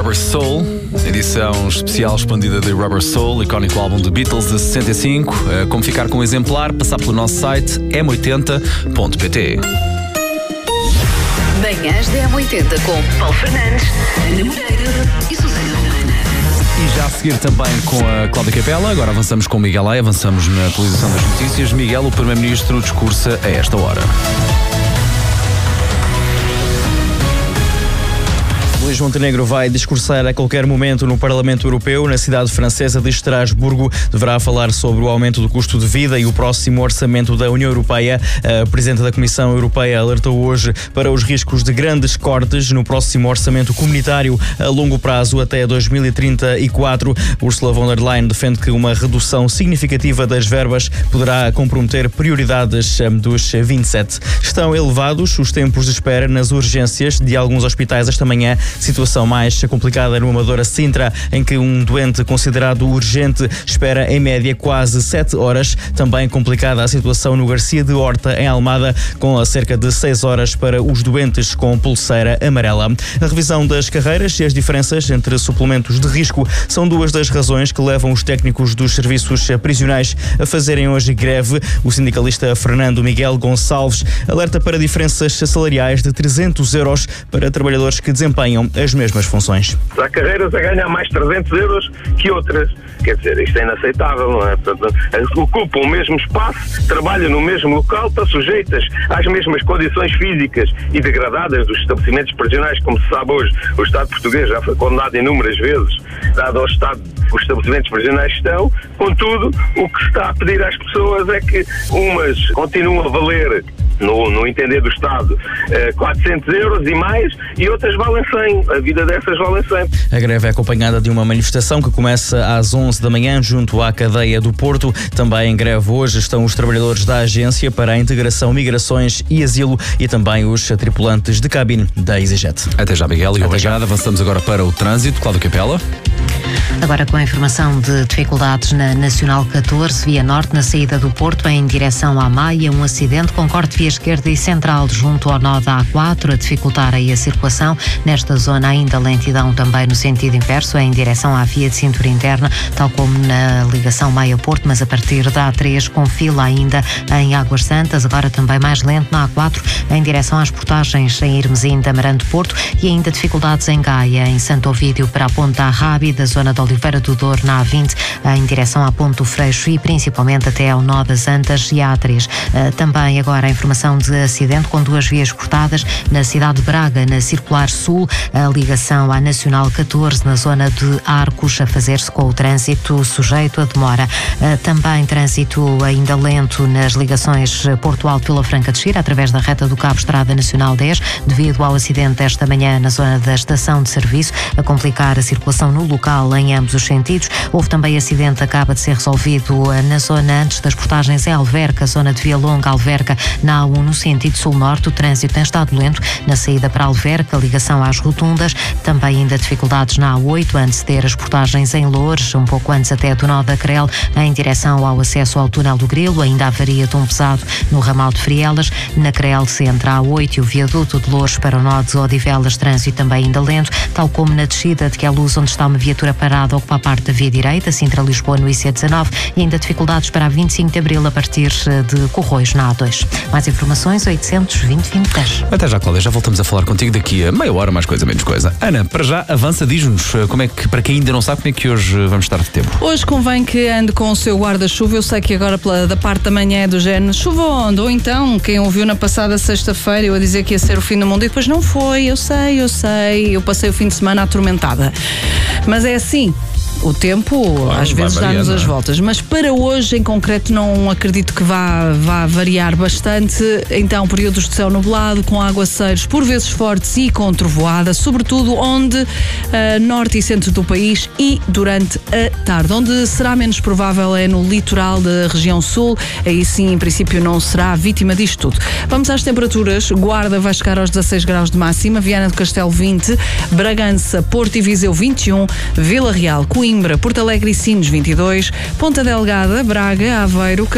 Rubber Soul, edição especial expandida de Rubber Soul, icónico álbum de Beatles de 65. Como ficar com um exemplar, passar pelo nosso site m80.pt. Manhãs da M80 com Paulo Fernandes, Ana Moreira e Susana Romana. E já a seguir também com a Cláudia Capela. Agora avançamos com o Miguel Leite, avançamos na atualização das notícias. Miguel, o Primeiro-Ministro, discursa a esta hora. Luís Montenegro vai discursar a qualquer momento no Parlamento Europeu, na cidade francesa de Estrasburgo. Deverá falar sobre o aumento do custo de vida e o próximo orçamento da União Europeia. A Presidente da Comissão Europeia alertou hoje para os riscos de grandes cortes no próximo orçamento comunitário a longo prazo até 2034. Ursula von der Leyen defende que uma redução significativa das verbas poderá comprometer prioridades dos 27. Estão elevados os tempos de espera nas urgências de alguns hospitais esta manhã. Situação mais complicada no Amadora Sintra, em que um doente considerado urgente espera em média quase 7 horas. Também complicada a situação no Garcia de Horta, em Almada, com cerca de 6 horas para os doentes com pulseira amarela. A revisão das carreiras e as diferenças entre suplementos de risco são duas das razões que levam os técnicos dos serviços prisionais a fazerem hoje greve. O sindicalista Fernando Miguel Gonçalves alerta para diferenças salariais de 300 euros para trabalhadores que desempenham as mesmas funções. Há carreiras a ganhar mais 300 euros que outras. Quer dizer, isto é inaceitável, não é? Portanto, ocupam o mesmo espaço, trabalham no mesmo local, estão sujeitas às mesmas condições físicas e degradadas dos estabelecimentos prisionais, como se sabe hoje. O Estado português já foi condenado inúmeras vezes, dado ao Estado que os estabelecimentos prisionais estão. Contudo, o que se está a pedir às pessoas é que umas continuam a valer, no entender do Estado, 400 euros e mais, e outras valem 100. A vida dessas valem 100. A greve é acompanhada de uma manifestação que começa às 11 da manhã junto à cadeia do Porto. Também em greve hoje estão os trabalhadores da Agência para a Integração, Migrações e Asilo e também os tripulantes de cabine da EasyJet. Até já, Miguel, e obrigado. Avançamos agora para o trânsito. Cláudia Capela. Agora com a informação de dificuldades na Nacional 14, via norte, na saída do Porto, em direção à Maia, um acidente com corte via esquerda e central junto ao nó da A4, a dificultar aí a circulação. Nesta zona ainda lentidão também no sentido inverso, em direção à via de cintura interna, tal como na ligação Maia-Porto, mas a partir da A3 com fila ainda em Águas Santas, agora também mais lento na A4, em direção às portagens em Irmesim, Amarante, Porto, e ainda dificuldades em Gaia, em Santo Ovídio para a Ponta Arrabi, da zona de Oliveira do Douro na A20, em direção à Ponte do Freixo e principalmente até ao nó das Antas e a A3. Também agora a informação de acidente com duas vias cortadas na cidade de Braga, na Circular Sul, a ligação à Nacional 14 na zona de Arcos, a fazer-se com o trânsito sujeito a demora. Também trânsito ainda lento nas ligações Porto Alto Vila Franca de Xira, através da reta do Cabo Estrada Nacional 10, devido ao acidente esta manhã na zona da estação de serviço, a complicar a circulação no local em ambos os sentidos. Houve também acidente, acaba de ser resolvido na zona antes das portagens em Alverca, zona de Via Longa, Alverca, na A1 no sentido sul-norte. O trânsito tem estado lento na saída para Alverca, ligação às rotundas. Também ainda dificuldades na A8, antes de ter as portagens em Loures, um pouco antes até do nó da Crel, em direção ao acesso ao túnel do Grilo. Ainda avaria de um pesado no ramal de Frielas. Na Crel se entra a A8 e o viaduto de Loures para o nó de Odivelas, trânsito também ainda lento, tal como na descida de Queluz, onde está uma viatura parada a ocupar parte da via direita, Sintra-Lisboa no IC19, e ainda dificuldades para a 25 de Abril a partir de Corroios na A2. Mais informações 820-2010. Até já, Cláudia, já voltamos a falar contigo daqui a meia hora, mais coisa, menos coisa. Ana, para já, avança, diz-nos como é que, para quem ainda não sabe, como é que hoje vamos estar de tempo. Hoje convém que ande com o seu guarda-chuva. Eu sei que agora da parte da manhã é do género chuva onde? Ou então, quem ouviu na passada sexta-feira eu a dizer que ia ser o fim do mundo e depois não foi, eu sei, eu passei o fim de semana atormentada. Mas é assim, o tempo às vezes dá-nos as voltas, mas para hoje em concreto não acredito que vá variar bastante. Então, períodos de céu nublado com aguaceiros por vezes fortes e com trovoada, sobretudo onde norte e centro do país e durante a tarde. Onde será menos provável é no litoral da região sul, aí sim em princípio não será vítima disto tudo. Vamos às temperaturas. Guarda vai chegar aos 16 graus de máxima, Viana do Castelo 20, Bragança, Porto e Viseu 21, Vila Real, Coimbra, Porto Alegre e Sines 22, Ponta Delgada, Braga, Aveiro,